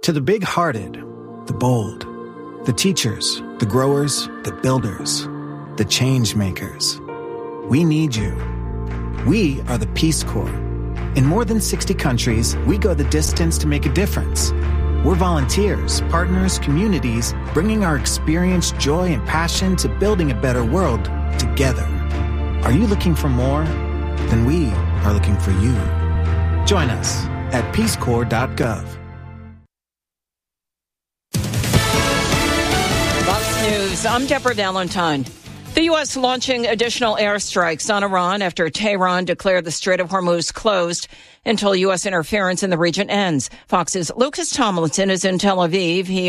To the big-hearted, the bold, the teachers, the growers, the builders, the change makers. We need you. We are the Peace Corps. In more than 60 countries, we go the distance to make a difference. We're volunteers, partners, communities, bringing our experience, joy, and passion to building a better world together. Are you looking for more? Then we are looking for you. Join us at peacecorps.gov. Fox News, I'm Deborah Valentine. The U.S. launching additional airstrikes on Iran after Tehran declared the Strait of Hormuz closed until U.S. interference in the region ends. Fox's Lucas Tomlinson is in Tel Aviv. He